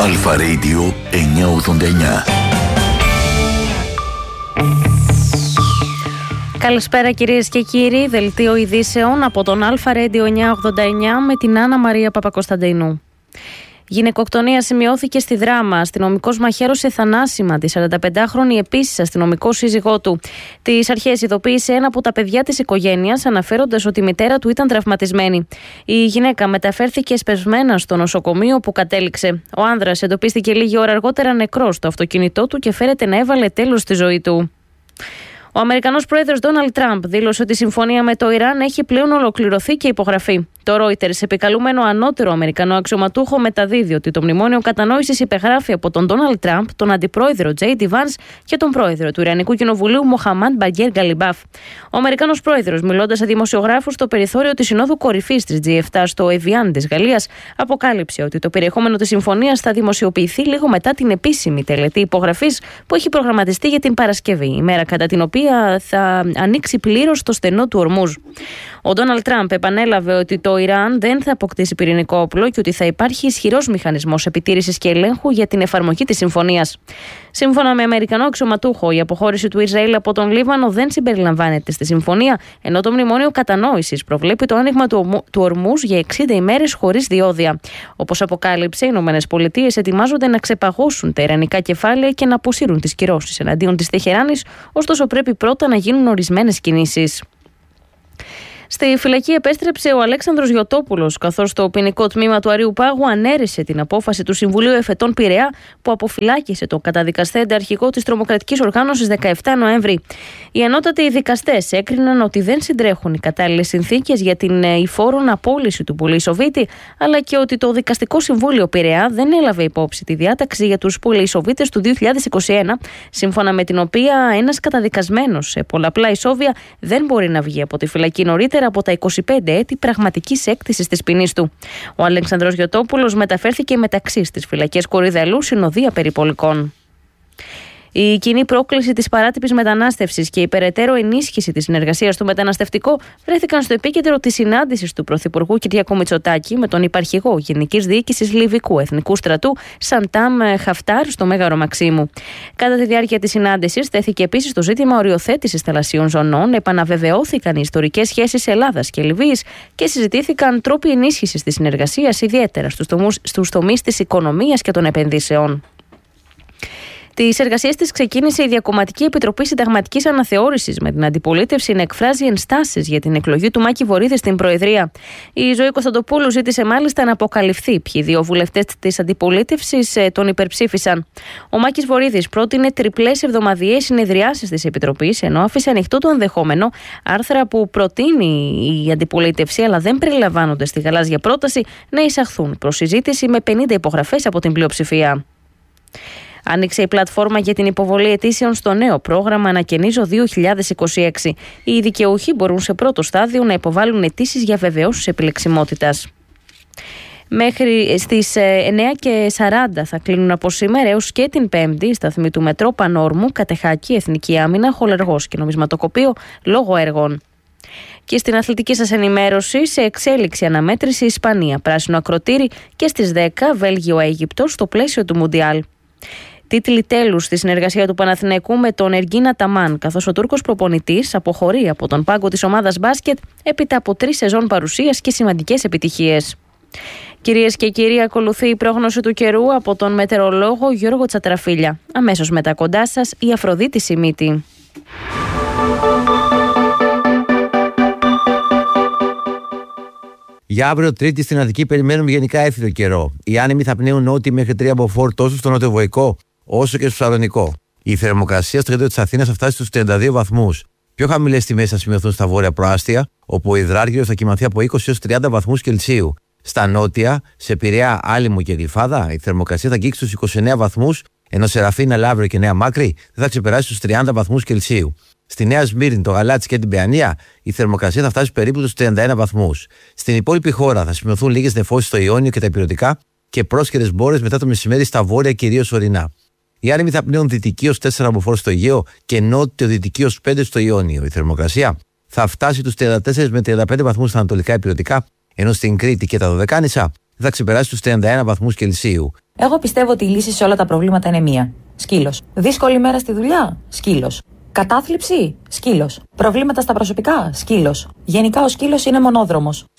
Αλφα Radio 989. Καλησπέρα κυρίες και κύριοι, δελτίο ειδήσεων από τον Αλφα Radio 989 με την Άννα Μαρία Παπακοσταντίνου. Γυναικοκτονία σημειώθηκε στη Δράμα. Αστυνομικός μαχαίρωσε θανάσιμα τη 45χρονη επίσης αστυνομικό σύζυγό του. Τις αρχές ειδοποίησε ένα από τα παιδιά της οικογένειας, αναφέροντας ότι η μητέρα του ήταν τραυματισμένη. Η γυναίκα μεταφέρθηκε εσπευσμένα στο νοσοκομείο που κατέληξε. Ο άνδρας εντοπίστηκε λίγη ώρα αργότερα νεκρός στο αυτοκίνητό του και φέρεται να έβαλε τέλος στη ζωή του. Ο Αμερικανός πρόεδρος Ντόναλντ Τραμπ δήλωσε ότι η συμφωνία με το Ιράν έχει πλέον ολοκληρωθεί και υπογραφεί. Το Reuters, επικαλούμενο ανώτερο Αμερικανό αξιωματούχο, μεταδίδει ότι το μνημόνιο κατανόησης υπεγράφει από τον Ντόναλντ Τραμπ, τον αντιπρόεδρο Τζέιντι Βάνς και τον πρόεδρο του Ιρανικού Κοινοβουλίου Μοχαμάντ Μπαγκέρ Γκαλιμπάφ. Ο Αμερικανός πρόεδρος, μιλώντας σε δημοσιογράφους στο περιθώριο της Συνόδου Κορυφής της G7 στο Εβιάν της Γαλλίας, αποκάλυψε ότι το περιεχόμενο της συμφωνίας θα δημοσιοποιηθεί λίγο μετά την επίσημη τελετή υπογραφής που έχει προγραμματιστεί για την Παρασκευή, ημέρα κατά την οποία θα ανοίξει πλήρως το στενό του Ορμούζ. Ο Ντόναλντ Τραμπ επανέλαβε ότι το Ιράν δεν θα αποκτήσει πυρηνικό όπλο και ότι θα υπάρχει ισχυρός μηχανισμός επιτήρησης και ελέγχου για την εφαρμογή της συμφωνίας. Σύμφωνα με Αμερικανό αξιωματούχο, η αποχώρηση του Ισραήλ από τον Λίβανο δεν συμπεριλαμβάνεται στη συμφωνία, ενώ το μνημόνιο κατανόησης προβλέπει το άνοιγμα του Ορμούζ για 60 ημέρες χωρίς διόδια. Όπως αποκάλυψε, οι ΗΠΑ ετοιμάζονται να ξεπαγώσουν τα ιρανικά κεφάλαια και να αποσύρουν τις κυρώσεις εναντίον της Τεχεράνης, ωστόσο πρέπει πρώτα να γίνουν ορισμένες κινήσεις. Στη φυλακή επέστρεψε ο Αλέξανδρος Γιωτόπουλος, καθώς το ποινικό τμήμα του Αρείου Πάγου ανέρρισε την απόφαση του Συμβουλίου Εφετών Πειραιά που αποφυλάκησε τον καταδικαστέντα αρχηγό της τρομοκρατικής οργάνωσης 17 Νοέμβρη. Οι ανώτατοι δικαστές έκριναν ότι δεν συντρέχουν οι κατάλληλες συνθήκες για την υφόρον απόλυση του πολυεισοβίτη, αλλά και ότι το Δικαστικό Συμβούλιο Πειραιά δεν έλαβε υπόψη τη διάταξη για τους πολυεισοβίτες του 2021, σύμφωνα με την οποία ένας καταδικασμένος σε πολλαπλά ισόβια δεν μπορεί να βγει από τη φυλακή νωρίτερα από τα 25 έτη πραγματικής έκτησης της ποινής του. Ο Αλέξανδρος Γιωτόπουλος μεταφέρθηκε μεταξύ στις φυλακές Κορυδαλού συνοδεία περιπολικών. Η κοινή πρόκληση της παράτυπης μετανάστευσης και η περαιτέρω ενίσχυση της συνεργασίας στο μεταναστευτικό βρέθηκαν στο επίκεντρο της συνάντησης του Πρωθυπουργού Κυριάκου Μητσοτάκη με τον υπαρχηγό Γενικής Διοίκησης Λιβικού Εθνικού Στρατού Σαντάμ Χαφτάρ στο Μέγαρο Μαξίμου. Κατά τη διάρκεια της συνάντησης τέθηκε επίσης το ζήτημα οριοθέτησης θαλασσίων ζωνών, επαναβεβαιώθηκαν οι ιστορικές σχέσεις Ελλάδας και Λιβύης και συζητήθηκαν τρόποι ενίσχυσης της συνεργασίας, ιδιαίτερα στους τομείς της οικονομίας και των επενδύσεων. Τις εργασίες της ξεκίνησε η Διακομματική Επιτροπή Συνταγματικής Αναθεώρησης με την αντιπολίτευση να εκφράζει ενστάσεις για την εκλογή του Μάκη Βορίδη στην Προεδρία. Η Ζωή Κωνσταντοπούλου ζήτησε μάλιστα να αποκαλυφθεί ποιοι δύο βουλευτές της αντιπολίτευσης τον υπερψήφισαν. Ο Μάκης Βορίδης πρότεινε τριπλές εβδομαδιαίες συνεδριάσεις της Επιτροπής, ενώ άφησε ανοιχτό το ενδεχόμενο άρθρα που προτείνει η αντιπολίτευση αλλά δεν περιλαμβάνονται στη γαλάζια πρόταση να εισαχθούν προς συζήτηση με 50 υπογραφές από την πλειοψηφία. Άνοιξε η πλατφόρμα για την υποβολή αιτήσεων στο νέο πρόγραμμα Ανακαινίζω 2026. Οι δικαιούχοι μπορούν σε πρώτο στάδιο να υποβάλουν αιτήσεις για βεβαιώσεις επιλεξιμότητας. Μέχρι στις 9:40 θα κλείνουν από σήμερα έως και την Πέμπτη η σταθμή του Μετρό Πανόρμου, Κατεχάκη, Εθνική Άμυνα, Χολεργός και Νομισματοκοπείο λόγω έργων. Και στην αθλητική σας ενημέρωση, σε εξέλιξη αναμέτρηση Ισπανία, πράσινο ακροτήρι και στις 10 Βέλγιο-Αίγυπτος στο πλαίσιο του Μουντιάλ. Τίτλοι τέλους στη συνεργασία του Παναθηναϊκού με τον Εργίνα Ταμάν, καθώς ο Τούρκος προπονητής αποχωρεί από τον πάγκο της ομάδας μπάσκετ έπειτα από 3 σεζόν παρουσίας και σημαντικές επιτυχίες. Κυρίες και κύριοι, ακολουθεί η πρόγνωση του καιρού από τον μετεωρολόγο Γιώργο Τσατραφίλια. Αμέσως μετά κοντά σας η Αφροδίτη Σιμίτη. Για αύριο Τρίτη στην Αττική περιμένουμε γενικά έφιδο καιρό. Οι άνεμοι θα πνέουν νότιοι μέχρι 3 μποφόρ τόσο στο νοτιοβοϊκό όσο και στο Σαλονικό. Η θερμοκρασία στο κέντρο της Αθήνας θα φτάσει στους 32 βαθμούς. Πιο χαμηλές τιμές θα σημειωθούν στα βόρεια προάστια, όπου ο υδράργυρος θα κυμανθεί από 20 έως 30 βαθμούς Κελσίου. Στα νότια, σε Πειραιά, Άλυμο και Γλυφάδα, η θερμοκρασία θα αγγίξει στους 29 βαθμούς, ενώ σε Ραφίνα, Λαύριο και Νέα Μάκρη δεν θα ξεπεράσει στους 30 βαθμούς Κελσίου. Στη Νέα Σμύρνη, το Γαλάτσι και την Παιανία, η θερμοκρασία θα φτάσει περίπου στους 31 βαθμούς. Στην υπόλοιπη χώρα θα σημειωθούν λίγες νεφώσεις στο Ιόνιο και τα Ηπειρωτικά και πρόσχερες μπόρες μετά το μεσημέρι στα βόρεια, κυρίως ορεινά. Οι άνεμοι θα πνέουν δυτική ως 4 μποφόρ στο Αιγαίο και νότιο-δυτική ως 5 στο Ιόνιο. Η θερμοκρασία θα φτάσει τους 34 με 35 βαθμούς στα ανατολικά Ηπειρωτικά, ενώ στην Κρήτη και τα Δωδεκάνησα θα ξεπεράσει τους 31 βαθμούς Κελσίου. Εγώ πιστεύω ότι η λύση σε όλα τα προβλήματα είναι μία. Σκύλος. Δύσκολη μέρα στη δουλειά. Σκύλος. Κατάθλιψη. Σκύλος. Προβλήματα στα προσωπικά. Σκύλος. Γενικά ο σκύλος είναι μονόδρομος.